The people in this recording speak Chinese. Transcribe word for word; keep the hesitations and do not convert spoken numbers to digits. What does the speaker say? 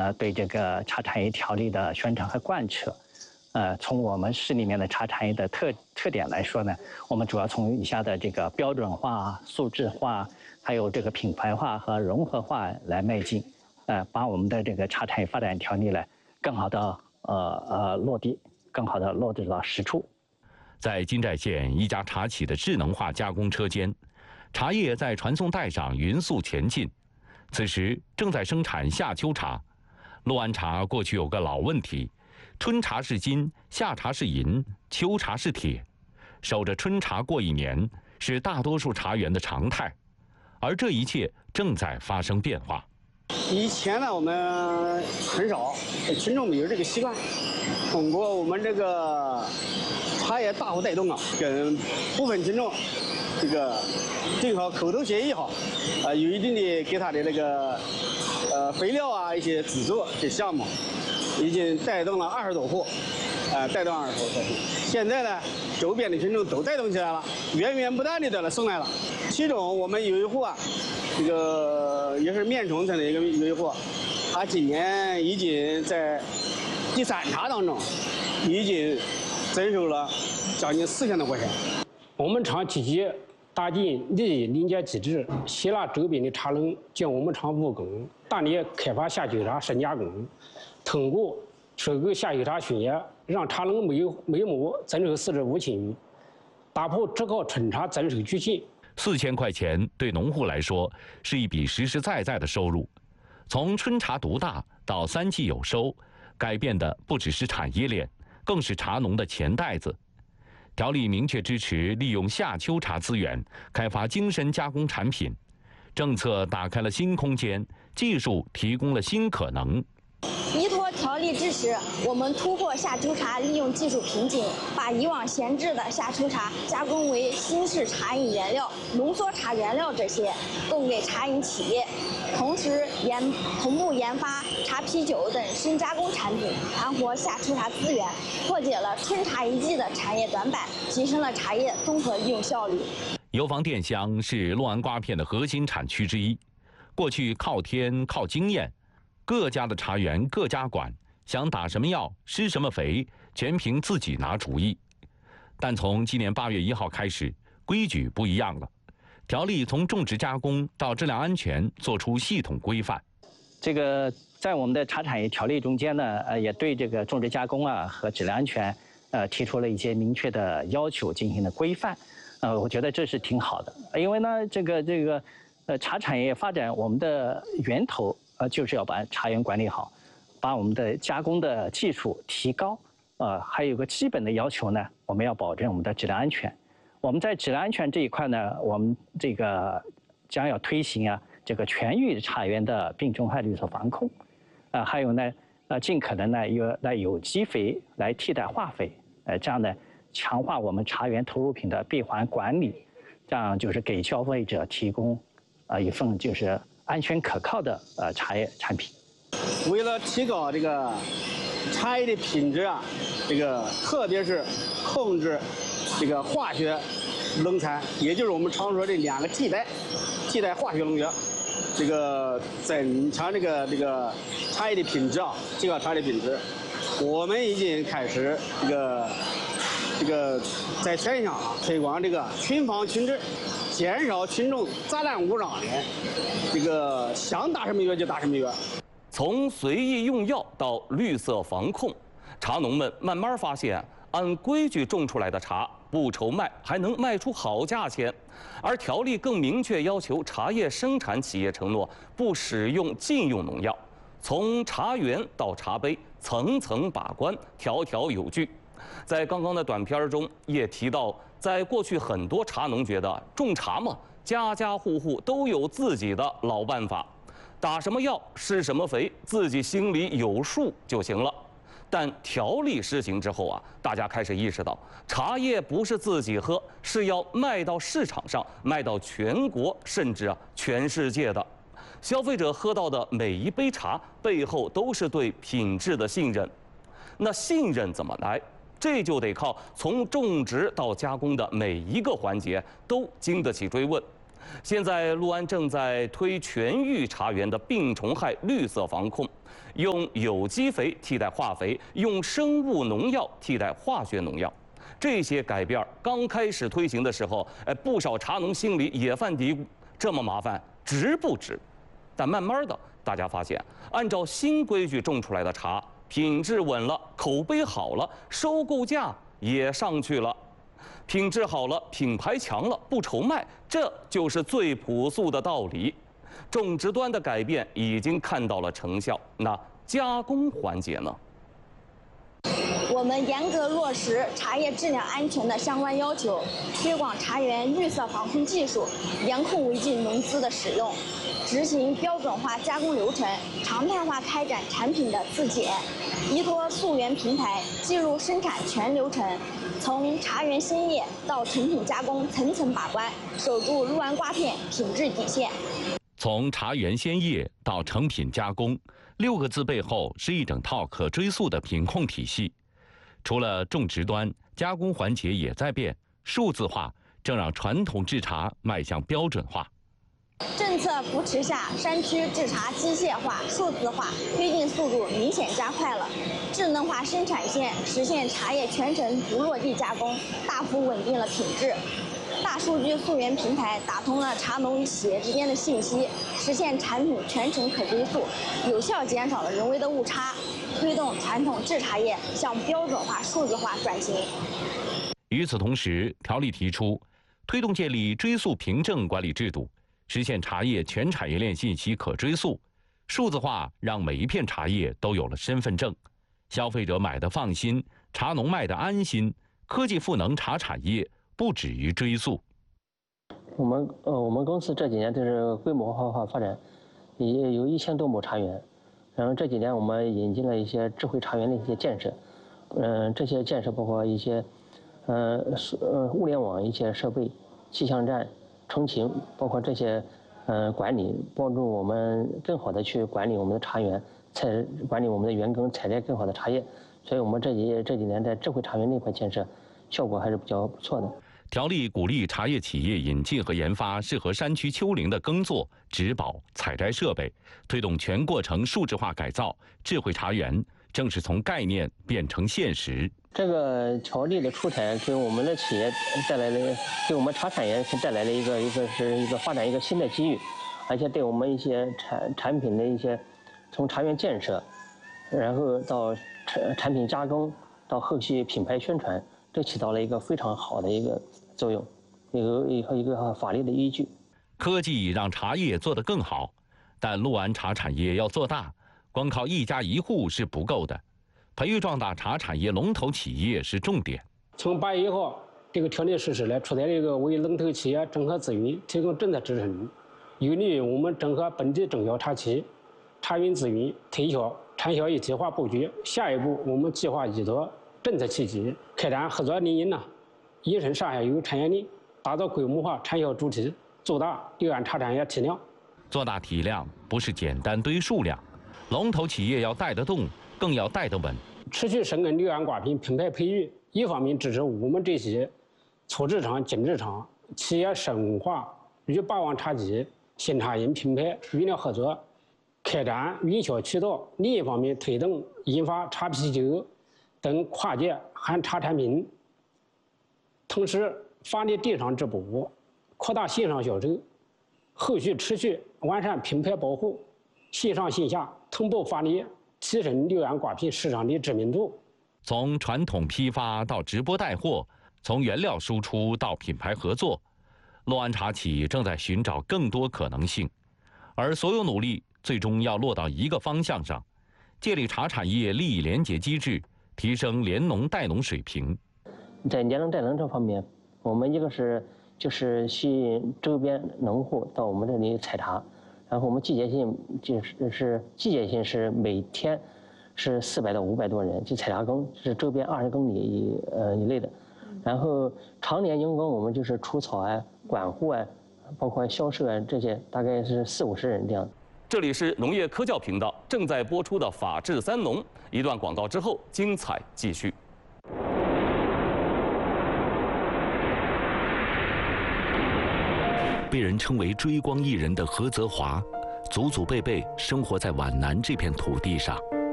呃，对这个茶产业条例的宣传和贯彻。呃，从我们市里面的茶产业的特特点来说呢，我们主要从以下的这个标准化、素质化，还有这个品牌化和融合化来迈进，呃，把我们的这个茶产业发展条例呢，更好的呃呃落地，更好的落地到实处。 在金寨县一家茶企的智能化加工车间，茶叶在传送带上匀速前进。此时正在生产夏秋茶。六安茶过去有个老问题。春茶是金，夏茶是银，秋茶是铁，守着春茶过一年是大多数茶园的常态，而这一切正在发生变化。 以前呢，我们很少，群众没有这个习惯。通过我们这个茶叶大户带动啊，跟部分群众这个订好口头协议好，啊，有一定的给他的那个呃肥料啊一些资助这项目。已经带动了二十多户，呃，带动二十多户。现在呢，周边的群众都带动起来了，源源不断的都来送来了。其中我们有一户啊，这个也是面冲村的一个有一户，他今年已经在第三茬当中，已经增收了将近四千多块钱。 我们厂积极搭建利益临界机制，吸纳周边的茶农进我们厂务工，大力开发夏秋茶深加工。通过收购夏秋茶菌液，让茶农每每亩增收四至五千余，打破只靠春茶增收局限。 四千块钱对农户来说是一笔实实在在的收入。从春茶独大到三季有收，改变的不只是产业链，更是茶农的钱袋子。条例明确支持利用夏秋茶资源开发精深加工产品，政策打开了新空间，技术提供了新可能。 依托条例支持，我们突破夏秋茶利用技术瓶颈，把以往闲置的夏秋茶加工为新式茶饮原料、浓缩茶原料这些，供给茶饮企业。同时研同步研发茶啤酒等新加工产品，盘活夏秋茶资源，破解了春茶一季的产业短板，提升了茶叶综合利用效率。 油坊店乡是六安瓜片的核心产区之一，过去靠天靠经验。各家的茶园各家管，想打什么药施什么肥，全凭自己拿主意。但从今年八月一号开始，规矩不一样了。条例从种植加工到质量安全做出系统规范。 这个在我们的茶产业条例中间呢，呃，也对这个种植加工啊和质量安全，呃，提出了一些明确的要求进行了规范。呃，我觉得这是挺好的，因为呢，这个这个，呃，茶产业发展我们的源头。呃，就是要把茶园管理好，把我们的加工的技术提高。呃，还有个基本的要求呢，我们要保证我们的质量安全。我们在质量安全这一块呢，我们这个将要推行啊，这个全域茶园的病虫害绿色防控。啊、呃，还有呢，呃，尽可能呢，有来有机肥来替代化肥，呃，这样呢，强化我们茶园投入品的闭环管理，这样就是给消费者提供，呃，一份就是安全可靠的呃茶叶产品。 为了提高这个茶叶的品质啊，这个特别是控制这个化学农残，也就是我们常说的两个替代，替代化学农药，这个增强这个这个茶叶的品质啊，提高茶叶的品质。我们已经开始这个这个在县上啊推广这个群防群治。减少群众杂乱无章的这个想打什么药就打什么药。 从随意用药到绿色防控，茶农们慢慢发现，按规矩种出来的茶不愁卖，还能卖出好价钱。而条例更明确要求茶叶生产企业承诺不使用禁用农药，从茶园到茶杯，层层把关，条条有据。在刚刚的短片中也提到，在过去很多茶农觉得种茶嘛，家家户户都有自己的老办法，打什么药施什么肥，自己心里有数就行了。但条例施行之后啊，大家开始意识到，茶叶不是自己喝，是要卖到市场上，卖到全国甚至啊全世界的。消费者喝到的每一杯茶背后都是对品质的信任。那信任怎么来？这就得靠从种植到加工的每一个环节都经得起追问。现在六安正在推全域茶园的病虫害绿色防控， 用有机肥替代化肥，用生物农药替代化学农药。这些改变刚开始推行的时候，哎，不少茶农心里也犯嘀咕：这么麻烦，值不值？但慢慢的，大家发现，按照新规矩种出来的茶，品质稳了，口碑好了，收购价也上去了。品质好了，品牌强了，不愁卖，这就是最朴素的道理。种植端的改变已经看到了成效，那加工环节呢？ 我们严格落实茶叶质量安全的相关要求，推广茶园绿色防控技术，严控违禁农资的使用，执行标准化加工流程，常态化开展产品的自检，依托溯源平台记录生产全流程，从茶园鲜叶到成品加工层层把关，守住陆安瓜片品质底线。 从茶园鲜叶到成品加工，六个字背后是一整套可追溯的品控体系。除了种植端，加工环节也在变，数字化正让传统制茶迈向标准化。 政策扶持下，山区制茶机械化、数字化推进速度明显加快了，智能化生产线实现茶叶全程不落地加工，大幅稳定了品质。大数据溯源平台打通了茶农与企业之间的信息，实现产品全程可追溯，有效减少了人为的误差，推动传统制茶业向标准化、数字化转型。 与此同时，条例提出，推动建立追溯凭证管理制度，实现茶叶全产业链信息可追溯，数字化让每一片茶叶都有了身份证，消费者买的放心，茶农卖的安心，科技赋能茶产业。不止于追溯。 我们呃，我们公司这几年就是规模化发展，也有一千多亩茶园。然后这几年我们引进了一些智慧茶园的一些建设，嗯、呃，这些建设包括一些呃呃物联网一些设备、气象站、冲情，包括这些呃管理，帮助我们更好的去管理我们的茶园，采管理我们的员工采摘更好的茶叶。所以我们这几这几年在智慧茶园那块建设。效果还是比较不错的。 条例鼓励茶叶企业引进和研发适合山区丘陵的耕作、植保、采摘设备，推动全过程数字化改造。智慧茶园正是从概念变成现实。 这个条例的出台，给我们的企业带来了，给我们茶产业带来了一个一个是一个发展一个新的机遇，而且对我们一些产产品的一些从茶园建设，然后到产产品加工，到后续品牌宣传。这起到了一个非常好的一个作用，有一个一个法律的依据。 科技让茶叶做得更好，但陆安茶产业要做大，光靠一家一户是不够的，培育壮大茶产业龙头企业是重点。 从八月一号这个条例实施来，出台了一个为龙头企业整合资源提供政策支撑，有利于我们整合本地中小茶企茶园资源，推销产销一体化布局。下一步，我们计划依托政策契机，开展合作联营呢，延伸上下游产业链，打造规模化产销主体，做大六安茶产业体量。 做大体量不是简单堆数量，龙头企业要带得动，更要带得稳。 持续深耕六安瓜品品牌培育，一方面支持我们这些粗制厂、精制厂企业深化与霸王茶姬、新茶饮品牌与料合作，开展运销渠道；另一方面推动研发茶啤酒等跨界含茶产品，同时发力电商直播，扩大线上销售，后续持续完善品牌保护，线上线下同步发力，提升六安瓜品市场的知名度。 从传统批发到直播带货，从原料输出到品牌合作，陆安茶企正在寻找更多可能性，而所有努力最终要落到一个方向上：建立茶产业利益联结机制。提升联农带农水平， 在联农带农这方面，我们一个是就是吸引周边农户到我们这里采茶，然后我们季节性就是是季节性是每天是四百到五百多人，就采茶工是周边二十公里以呃以内的，然后常年员工我们就是除草啊、管护啊，包括销售啊这些，大概是四五十人这样。 这里是农业科教频道正在播出的《法治三农》，一段广告之后，精彩继续。 被人称为追光艺人的何泽华， 祖祖辈辈生活在皖南这片土地上。